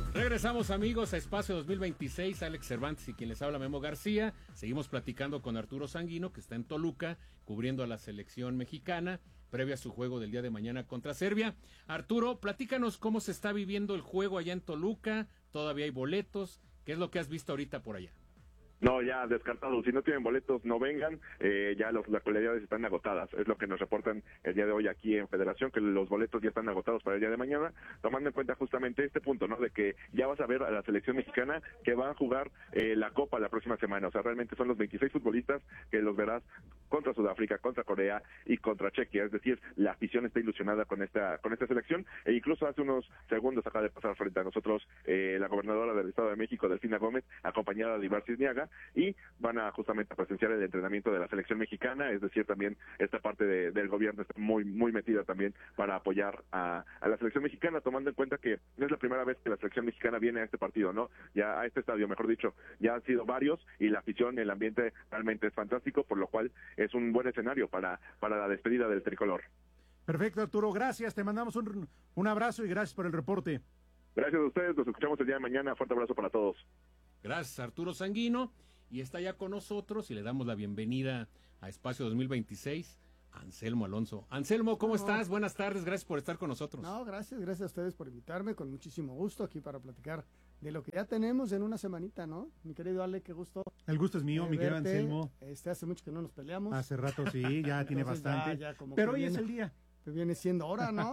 Regresamos, amigos, a Espacio 2026. Alex Cervantes y quien les habla, Memo García. Seguimos platicando con Arturo Sanguino, que está en Toluca, cubriendo a la selección mexicana, previo a su juego del día de mañana contra Serbia. Arturo, platícanos cómo se está viviendo el juego allá en Toluca. ¿Todavía hay boletos? ¿Qué es lo que has visto ahorita por allá? No, ya descartado. Si no tienen boletos, no vengan. Ya las localidades están agotadas. Es lo que nos reportan el día de hoy aquí en Federación, que los boletos ya están agotados para el día de mañana, tomando en cuenta justamente este punto, ¿no? De que ya vas a ver a la selección mexicana que va a jugar la Copa la próxima semana. O sea, realmente son los 26 futbolistas que los verás contra Sudáfrica, contra Corea y contra Chequia. Es decir, la afición está ilusionada con esta selección. E incluso hace unos segundos acaba de pasar frente a nosotros la gobernadora del Estado de México, Delfina Gómez, acompañada de Ibar Cisniaga, y van a justamente a presenciar el entrenamiento de la selección mexicana. Es decir, también esta parte del gobierno está muy metida también para apoyar a la selección mexicana, tomando en cuenta que no es la primera vez que la selección mexicana viene a este partido, ¿no? Ya a este estadio, mejor dicho, ya han sido varios, y la afición, el ambiente realmente es fantástico, por lo cual es un buen escenario para la despedida del tricolor. Perfecto, Arturo, gracias, te mandamos un abrazo y gracias por el reporte. Gracias a ustedes, nos escuchamos el día de mañana, fuerte abrazo para todos. Gracias, Arturo Sanguino. Y está ya con nosotros y le damos la bienvenida a Espacio 2026, Anselmo Alonso. Anselmo, ¿cómo estás? Buenas tardes, gracias por estar con nosotros. No, gracias a ustedes por invitarme, con muchísimo gusto aquí para platicar de lo que ya tenemos en una semanita, ¿no? Mi querido Ale, qué gusto. El gusto es mío, mi querido Anselmo. Hace mucho que no nos peleamos. Hace rato sí, ya tiene bastante. Ya como pero hoy es el día. Viene siendo hora, ¿no?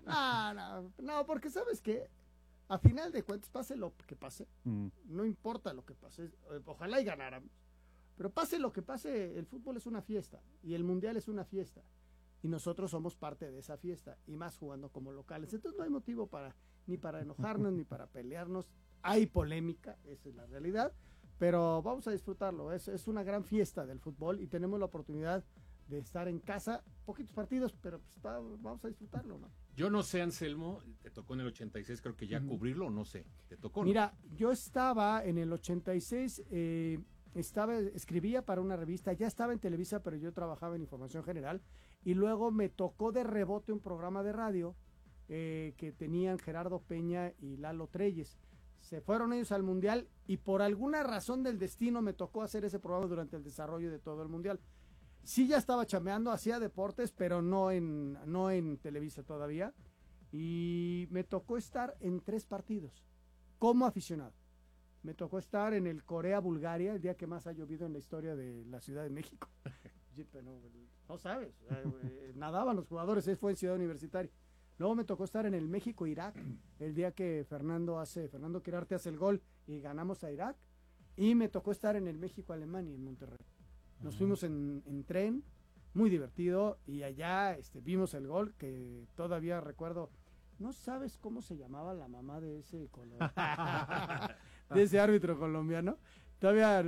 No, porque ¿sabes qué? A final de cuentas, pase lo que pase, no importa lo que pase, ojalá y ganáramos, pero pase lo que pase, el fútbol es una fiesta y el mundial es una fiesta y nosotros somos parte de esa fiesta y más jugando como locales. Entonces no hay motivo ni para enojarnos ni para pelearnos. Hay polémica, esa es la realidad, pero vamos a disfrutarlo. Es una gran fiesta del fútbol y tenemos la oportunidad de estar en casa, poquitos partidos, pero pues vamos a disfrutarlo, ¿no? Yo no sé, Anselmo, te tocó en el 86, creo que ya cubrirlo, no sé, te tocó, ¿no? Mira, yo estaba en el 86, escribía para una revista, ya estaba en Televisa, pero yo trabajaba en Información General, y luego me tocó de rebote un programa de radio que tenían Gerardo Peña y Lalo Treyes. Se fueron ellos al Mundial, y por alguna razón del destino me tocó hacer ese programa durante el desarrollo de todo el Mundial. Sí, ya estaba chambeando, hacía deportes, pero no en Televisa todavía. Y me tocó estar en 3 partidos como aficionado. Me tocó estar en el Corea-Bulgaria, el día que más ha llovido en la historia de la Ciudad de México. No sabes, nadaban los jugadores, fue en Ciudad Universitaria. Luego me tocó estar en el México-Irak, el día que Fernando Quirarte hace el gol y ganamos a Irak. Y me tocó estar en el México-Alemania, en Monterrey. Nos fuimos en tren, muy divertido, y allá vimos el gol, que todavía recuerdo. No sabes cómo se llamaba la mamá de ese de ese árbitro colombiano. Todavía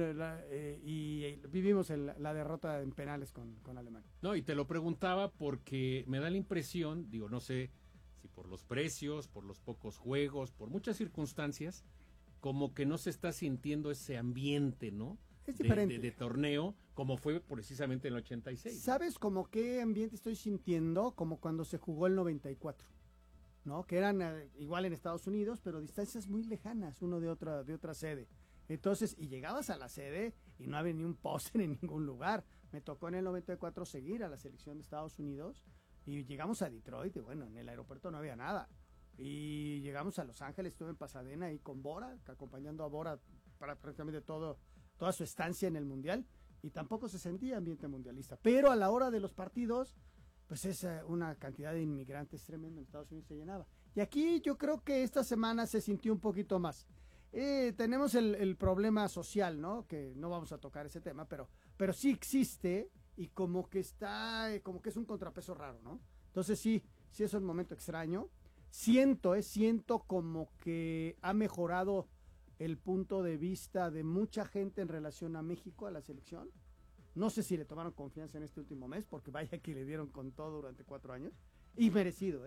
y vivimos la derrota en penales con Alemania. No, y te lo preguntaba porque me da la impresión, digo, no sé si por los precios, por los pocos juegos, por muchas circunstancias, como que no se está sintiendo ese ambiente, ¿no? Es diferente. De torneo, como fue precisamente en el 86. ¿Sabes como qué ambiente estoy sintiendo? Como cuando se jugó el 94, ¿no? Que eran igual en Estados Unidos, pero distancias muy lejanas, uno de otra sede. Entonces, y llegabas a la sede y no había ni un póster en ningún lugar. Me tocó en el 94 seguir a la selección de Estados Unidos y llegamos a Detroit y bueno, en el aeropuerto no había nada. Y llegamos a Los Ángeles, estuve en Pasadena ahí con Bora, acompañando a Bora para prácticamente toda su estancia en el Mundial, y tampoco se sentía ambiente mundialista. Pero a la hora de los partidos, pues es una cantidad de inmigrantes tremenda, en Estados Unidos se llenaba. Y aquí yo creo que esta semana se sintió un poquito más. Tenemos el problema social, ¿no? Que no vamos a tocar ese tema, pero sí existe, y como que es un contrapeso raro, ¿no? Entonces sí es un momento extraño. Siento como que ha mejorado el punto de vista de mucha gente en relación a México, a la selección. No sé si le tomaron confianza en este último mes, porque vaya que le dieron con todo durante 4 años. Y merecido.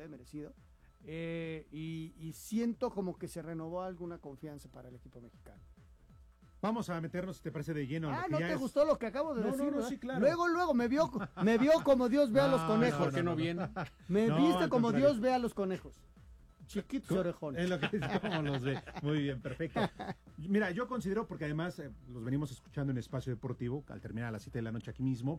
Y siento como que se renovó alguna confianza para el equipo mexicano. Vamos a meternos, si te parece, de lleno. ¿No te gustó lo que acabo de decir? No, sí, claro. Luego me vio como Dios ve a los conejos. ¿Por qué no viene? Viste como Dios ve a los conejos. Chiquitos y orejones. Es lo que como los ve. Muy bien, perfecto. Mira, yo considero, porque además los venimos escuchando en Espacio Deportivo, al terminar a las 7 de la noche aquí mismo,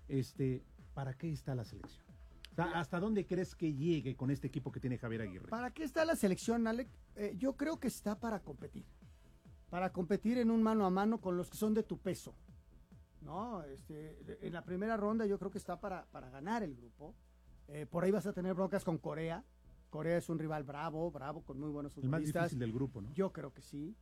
¿para qué está la selección? O sea, ¿hasta dónde crees que llegue con este equipo que tiene Javier Aguirre? ¿Para qué está la selección, Alec? Yo creo que está para competir. Para competir en un mano a mano con los que son de tu peso. ¿No? En la primera ronda yo creo que está para ganar el grupo. Por ahí vas a tener broncas con Corea. Corea es un rival bravo, con muy buenos El más futbolistas. difícil del grupo, ¿no? Yo creo que sí.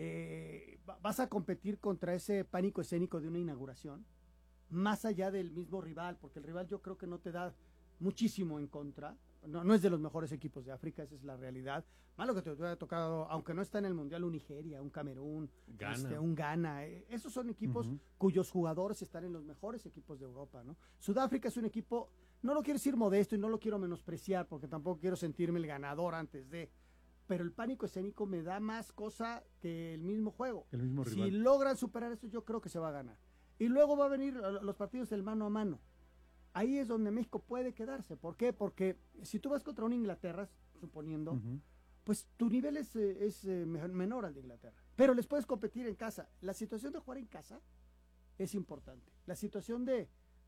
Vas a competir contra ese pánico escénico de una inauguración, más allá del mismo rival, porque el rival yo creo que no te da muchísimo en contra. No es de los mejores equipos de África, esa es la realidad. Malo que te hubiera tocado, aunque no está en el Mundial, un Nigeria, un Camerún, un Ghana. Esos son equipos cuyos jugadores están en los mejores equipos de Europa, ¿no? Sudáfrica es un equipo, no lo quiero decir modesto y no lo quiero menospreciar, porque tampoco quiero sentirme el ganador antes de... Pero el pánico escénico me da más cosa que el mismo juego. El mismo rival. Si logran superar eso, yo creo que se va a ganar. Y luego va a venir los partidos del mano a mano. Ahí es donde México puede quedarse. ¿Por qué? Porque si tú vas contra una Inglaterra, suponiendo, pues tu nivel es menor al de Inglaterra. Pero les puedes competir en casa. La situación de jugar en casa es importante. La situación de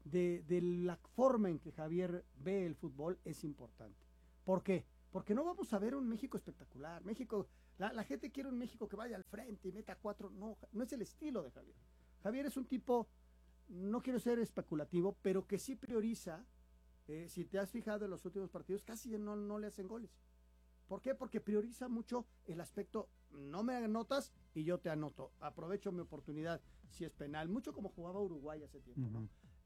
la forma en que Javier ve el fútbol es importante. ¿Por qué? Porque no vamos a ver un México espectacular. México, la gente quiere un México que vaya al frente y meta 4. No es el estilo de Javier. Javier es un tipo... No quiero ser especulativo, pero que sí prioriza, si te has fijado en los últimos partidos, casi no le hacen goles. ¿Por qué? Porque prioriza mucho el aspecto, no me anotas y yo te anoto. Aprovecho mi oportunidad, si es penal, mucho como jugaba Uruguay hace tiempo, ¿no?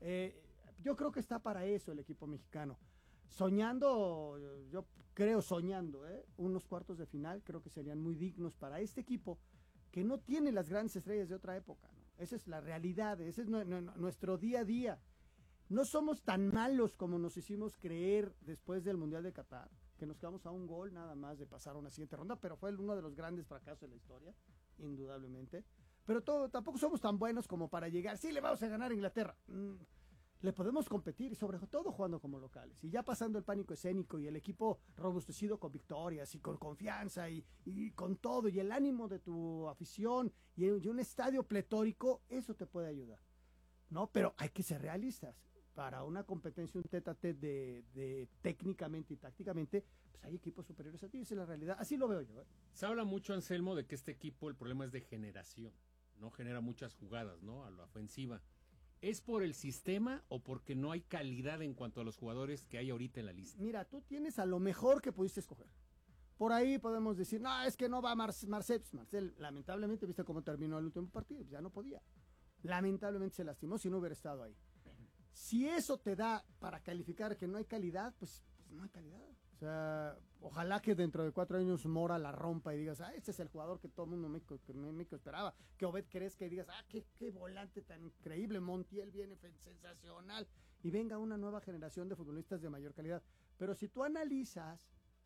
Yo creo que está para eso el equipo mexicano. Soñando, yo creo unos cuartos de final, creo que serían muy dignos para este equipo, que no tiene las grandes estrellas de otra época, ¿no? Esa es la realidad, ese es nuestro día a día. No somos tan malos como nos hicimos creer después del Mundial de Qatar, que nos quedamos a un gol nada más de pasar a una siguiente ronda, pero fue uno de los grandes fracasos de la historia, indudablemente. Pero tampoco somos tan buenos como para llegar, sí, le vamos a ganar a Inglaterra. Le podemos competir, y sobre todo jugando como locales. Y ya pasando el pánico escénico y el equipo robustecido con victorias y con confianza y con todo, y el ánimo de tu afición y un estadio pletórico, eso te puede ayudar, ¿no? Pero hay que ser realistas. Para una competencia, un tete a tete de técnicamente y tácticamente, pues hay equipos superiores a ti, esa es la realidad. Así lo veo yo, ¿eh? Se habla mucho, Anselmo, de que este equipo, el problema es de generación. No genera muchas jugadas, ¿no? A la ofensiva. ¿Es por el sistema o porque no hay calidad en cuanto a los jugadores que hay ahorita en la lista? Mira, tú tienes a lo mejor que pudiste escoger. Por ahí podemos decir, no, es que no va Marcel, lamentablemente, viste cómo terminó el último partido, ya no podía. Lamentablemente se lastimó si no hubiera estado ahí. Si eso te da para calificar que no hay calidad, pues no hay calidad. O sea, ojalá que dentro de 4 años Mora la rompa y digas, este es el jugador que todo el mundo México esperaba. Que Obed crezca y digas, qué volante tan increíble, Montiel viene sensacional. Y venga una nueva generación de futbolistas de mayor calidad. Pero si tú analizas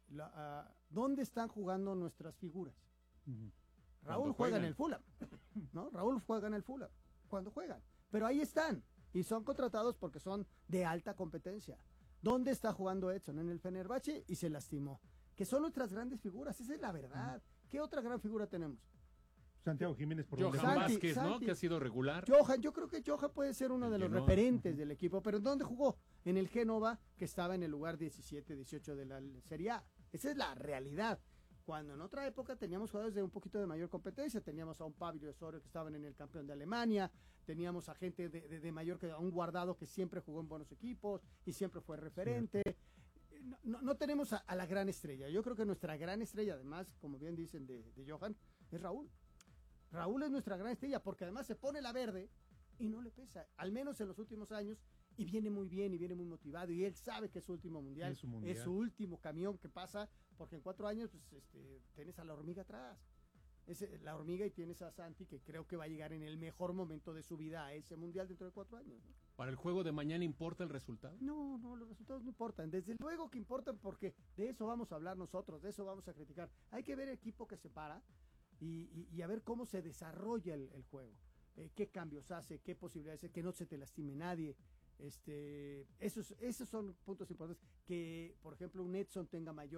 dónde están jugando nuestras figuras. Raúl juega en el Fulham, ¿no? Raúl juega en el Fulham, cuando juegan. Pero ahí están, y son contratados porque son de alta competencia. ¿Dónde está jugando Edson? En el Fenerbahce y se lastimó. Que son nuestras grandes figuras, esa es la verdad. ¿Qué otra gran figura tenemos? Santiago Jiménez, por Johan Vázquez, ¿no? Que ha sido regular. Yo creo que Johan puede ser uno de los referentes del equipo, pero ¿dónde jugó? En el Génova, que estaba en el lugar 17, 18 de la Serie A. Esa es la realidad. Cuando en otra época teníamos jugadores de un poquito de mayor competencia, teníamos a un Pablo Osorio que estaban en el campeón de Alemania, teníamos a gente de mayor, a un Guardado que siempre jugó en buenos equipos y siempre fue referente. No tenemos a la gran estrella. Yo creo que nuestra gran estrella, además, como bien dicen de Johan, es Raúl. Raúl es nuestra gran estrella porque además se pone la verde y no le pesa, al menos en los últimos años, y viene muy bien y viene muy motivado y él sabe que es su último mundial, es su último camión que pasa, porque en 4 años pues, tienes a la hormiga atrás, la hormiga, y tienes a Santi, que creo que va a llegar en el mejor momento de su vida a ese mundial dentro de 4 años, ¿no? ¿Para el juego de mañana importa el resultado? No, los resultados no importan, desde luego que importan, porque de eso vamos a hablar nosotros, de eso vamos a criticar. Hay que ver el equipo que se para y a ver cómo se desarrolla el juego, qué cambios hace, qué posibilidades hace, que no se te lastime nadie. Esos son puntos importantes, que por ejemplo un Edson tenga mayor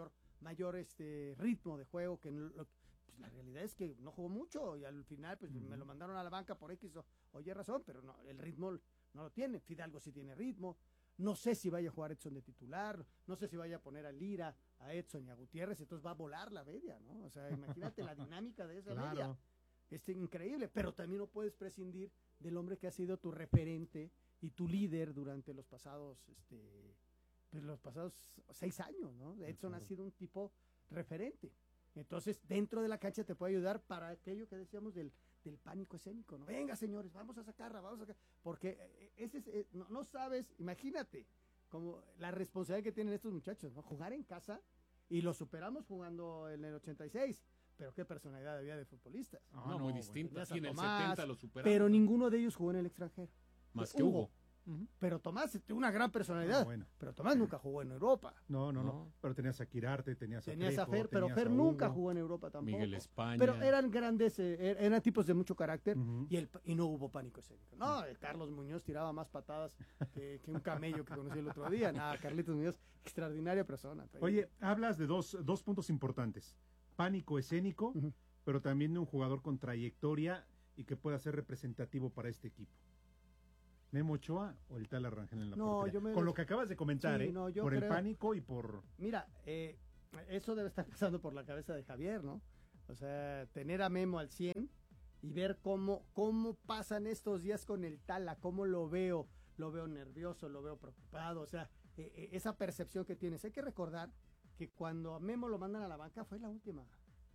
mayor ritmo de juego, que pues la realidad es que no jugó mucho y al final pues me lo mandaron a la banca por X o Y razón, pero no, el ritmo no lo tiene. Fidalgo sí tiene ritmo. No sé si vaya a jugar Edson de titular, no sé si vaya a poner a Lira, a Edson y a Gutiérrez, entonces va a volar la media, ¿no? O sea, imagínate la dinámica de esa media. Es increíble, pero también no puedes prescindir del hombre que ha sido tu referente y tu líder durante los pasados, pues los pasados 6 años, ¿no? Edson ha sido un tipo referente. Entonces, dentro de la cancha te puede ayudar para aquello que decíamos del pánico escénico, ¿no? Venga, señores, vamos a sacarla, porque no sabes, imagínate, como la responsabilidad que tienen estos muchachos, ¿no? Jugar en casa, y lo superamos jugando en el 86, pero qué personalidad había de futbolistas. No, muy distinta. Bueno, Sí, en el Tomás, 70 lo superamos. pero ninguno de ellos jugó en el extranjero. Más que Hugo. Pero Tomás tiene una gran personalidad, bueno. pero Tomás nunca jugó en Europa. No. Pero tenías a Quirarte, tenías a Tenías a Trejo, Fer, pero tenías Fer a nunca Hugo. jugó en Europa tampoco. Miguel España. Pero eran grandes, eran tipos de mucho carácter Ujú. y no hubo pánico escénico. No, Carlos Muñoz tiraba más patadas que un camello que conocí el otro día. Nada, Carlitos Muñoz, extraordinaria persona. Oye, hablas de dos puntos importantes. Pánico escénico, Ujú. pero también de un jugador con trayectoria y que pueda ser representativo para este equipo. ¿Memo Ochoa o el Tala Rangel en la No, portería? Con lo que acabas de comentar, Sí, no, yo por creo- el pánico y por... Mira, eso debe estar pasando por la cabeza de Javier, ¿no? O sea, tener a Memo al 100 y ver cómo pasan estos días con el Tala, cómo lo veo nervioso, lo veo preocupado, o sea, esa percepción que tienes. Hay que recordar que cuando a Memo lo mandan a la banca fue la última.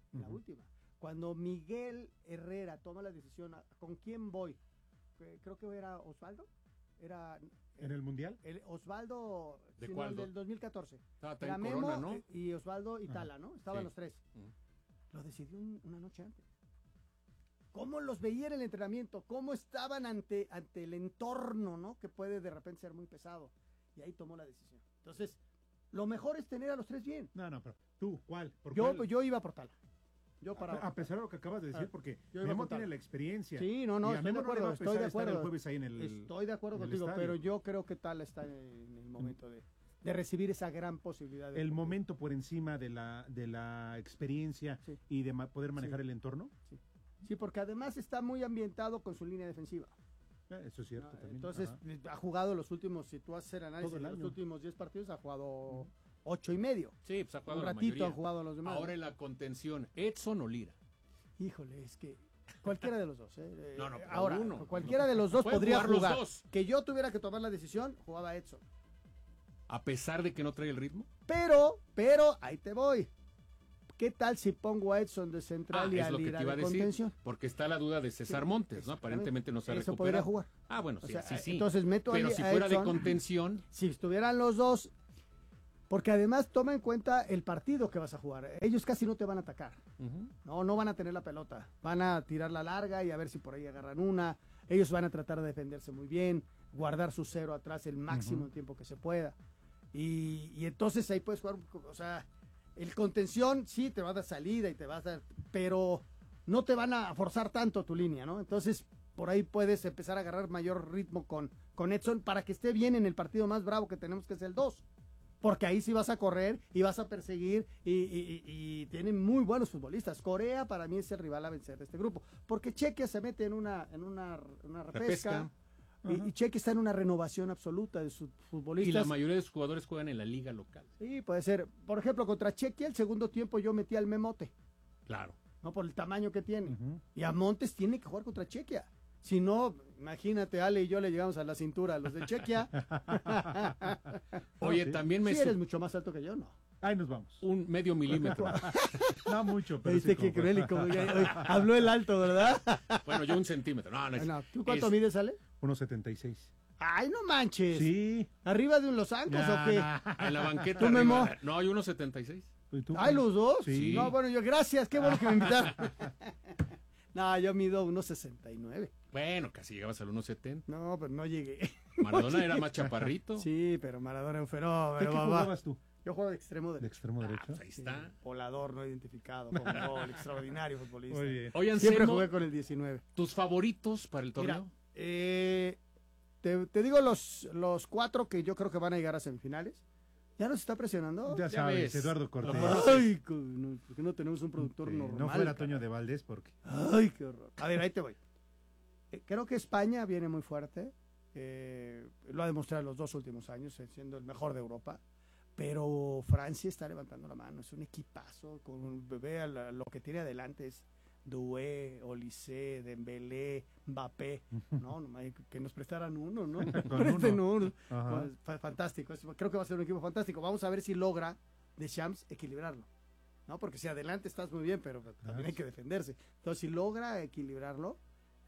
Cuando Miguel Herrera toma la decisión, ¿con quién voy? Creo que era Osvaldo. ¿En el Mundial? Osvaldo, ¿De sino cuál? el del 2014. Estaba Era también Memo Corona, ¿no? y Osvaldo y Tala, ¿no? Estaban Sí. los tres. Lo decidió una noche antes. ¿Cómo los veía en el entrenamiento? ¿Cómo estaban ante el entorno, ¿no? Que puede de repente ser muy pesado. Y ahí tomó la decisión. Entonces, lo mejor es tener a los tres bien. No, pero tú, ¿cuál? ¿Por Yo, cuál? yo iba por Tala. Yo para A pesar de lo que acabas de decir, porque yo iba Memo con Tala. tiene la experiencia. Sí, no, Y a estoy de Memo no le va a acuerdo, pesar estoy de estar el acuerdo. jueves ahí en el... Estoy de acuerdo en el contigo, estadio. pero yo creo que Tala está en el momento de recibir esa gran posibilidad. El momento por encima de la experiencia Sí. y de poder manejar Sí. el entorno. Sí, porque además está muy ambientado con su línea defensiva. Eso es cierto ¿no? también. Entonces, Ajá. ha jugado los últimos, si tú haces el análisis, Todo el de los año. últimos 10 partidos ha jugado 8 y medio. Sí, pues ha jugado Un la ratito mayoría. han jugado los demás. Ahora en la contención, Edson o Lira. Híjole, es que cualquiera de los dos. No, pero ahora, uno. cualquiera de los dos Pueden podría jugar los jugar. dos. Que yo tuviera que tomar la decisión, jugaba Edson. A pesar de que no trae el ritmo. Pero, ahí te voy. ¿Qué tal si pongo a Edson de central y es a lo que Lira te iba a de decir. contención? Porque está la duda de César Sí, Montes, ¿no? exactamente. Aparentemente no se ha Eso recuperado. podría jugar. Ah, bueno, O sí, sea, sí. entonces meto Pero a si fuera de Edson. contención, Si estuvieran los dos, porque además toma en cuenta el partido que vas a jugar. Ellos casi no te van a atacar. No van a tener la pelota. Van a tirar la larga y a ver si por ahí agarran una. Ellos van a tratar de defenderse muy bien, guardar su cero atrás el máximo tiempo que se pueda. Y entonces ahí puedes jugar, o sea, el contención sí te va a dar salida y te va a dar, pero no te van a forzar tanto tu línea, ¿no? Entonces por ahí puedes empezar a agarrar mayor ritmo con Edson para que esté bien en el partido más bravo que tenemos, que es el 2. Porque ahí sí vas a correr y vas a perseguir y tienen muy buenos futbolistas. Corea para mí es el rival a vencer de este grupo. Porque Chequia se mete en una repesca. Y Chequia está en una renovación absoluta de sus futbolistas. y la mayoría de sus jugadores juegan en la liga local. Sí, puede ser. Por ejemplo, contra Chequia el segundo tiempo yo metí al Memote, Claro. ¿no? Por el tamaño que tiene. Ujú. Y a Montes tiene que jugar contra Chequia. Si no, imagínate, Ale y yo le llegamos a la cintura a los de Chequia. Oye, sí. también me Si eres mucho más alto que yo, no. Ahí nos vamos. un medio milímetro. No mucho, pero Viste sí qué como- cruel y como ya- oye, habló el alto, ¿verdad? Bueno, yo un centímetro. No, no, No, ¿tú cuánto es- mides, Ale? 1.76. Ay, no manches. Sí. ¿Arriba de un Los Ángeles o qué? En la banqueta. ¿Tú, arriba. Memo? No, hay 1.76. ¿Y tú? Ay, los dos. Sí. No, bueno, yo gracias, qué bueno que me invitaron. No, yo mido 1.69. Bueno, casi llegabas al 1.70. No, pero no llegué. Maradona era más chaparrito. Sí, pero Maradona es un ¿De fenómeno, qué papá. jugabas tú? Yo juego de extremo ¿De derecho. extremo Ah, derecho? pues ahí está. Volador no identificado, con gol, extraordinario futbolista. Muy bien. Oye, Siempre Anselmo, jugué con el 19. ¿tus favoritos para el Mira, torneo? te digo los 4 que yo creo que van a llegar a semifinales. ¿Ya nos está presionando? Ya Ya sabes, ves. Eduardo Cortés. Lo conoces. Ay, ¿por qué no tenemos un productor normal? No fuera cara? Toño de Valdés porque... Ay, qué horror. A ver, ahí te voy. Creo que España viene muy fuerte. Lo ha demostrado en los 2 últimos años, siendo el mejor de Europa. Pero Francia está levantando la mano. Es un equipazo. Lo que tiene adelante es Doué, Olise, Dembélé, Mbappé. No, que nos prestaran uno, ¿no? Presten uno. Ajá. Pues, fantástico. Creo que va a ser un equipo fantástico. Vamos a ver si logra Deschamps equilibrarlo. ¿No? Porque si adelante estás muy bien, pero también hay que defenderse. Entonces, si logra equilibrarlo,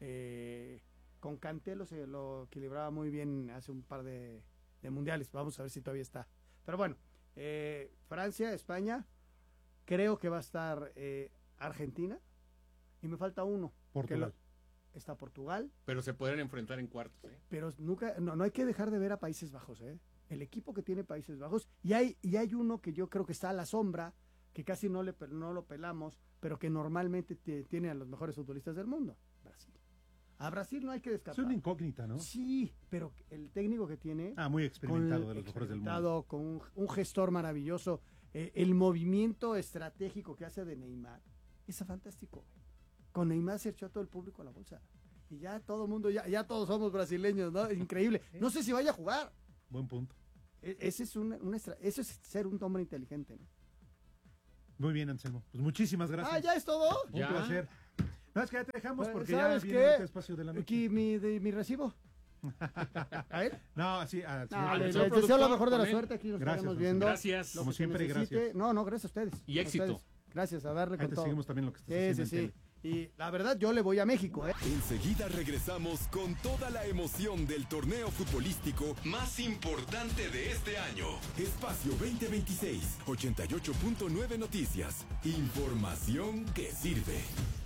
con Kanté lo equilibraba muy bien hace un par de mundiales. Vamos a ver si todavía está. Pero bueno, Francia, España, creo que va a estar Argentina, y me falta uno. Portugal. Está Portugal. Pero se podrían enfrentar en cuartos, ¿eh? Pero no hay que dejar de ver a Países Bajos, ¿eh? El equipo que tiene Países Bajos, y hay uno que yo creo que está a la sombra, que casi no lo pelamos, pero que normalmente tiene a los mejores futbolistas del mundo, Brasil. A Brasil no hay que Es descartar. una incógnita, ¿no? Sí, pero el técnico que tiene... Muy experimentado, de los mejores del mundo. Con un gestor maravilloso, el movimiento estratégico que hace de Neymar, es fantástico. Con Neymar se echó a todo el público a la bolsa. Y ya todo el mundo, ya todos somos brasileños, ¿no? Increíble. No sé si vaya a jugar. Buen punto. Ese es eso es ser un hombre inteligente, ¿no? Muy bien, Anselmo. Pues muchísimas gracias. ¿Ya es todo? Un placer. No, es que ya te dejamos Pues, porque ya ¿sabes viene qué? el espacio de la noche. Aquí mi recibo. ¿A él? No, sí. Les señor deseo la productor, mejor de la con él. suerte. Aquí nos Gracias, estaremos José. viendo. Gracias. Lo Como que se siempre, necesite. gracias. No, gracias a ustedes. Y A éxito. ustedes. Gracias, a darle Ahí con te todo. seguimos también lo que estás haciendo Sí. en tele. Y la verdad, yo le voy a México, ¿eh? Enseguida regresamos con toda la emoción del torneo futbolístico más importante de este año. Espacio 2026, 88.9 Noticias. Información que sirve.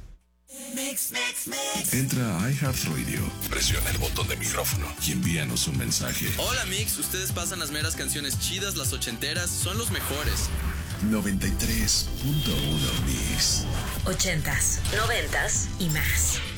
Entra a iHeartRadio, presiona el botón de micrófono y envíanos un mensaje. Hola Mix, ustedes pasan las meras canciones chidas, las ochenteras, son los mejores. 93.1 Mix. 80s, 90s y más.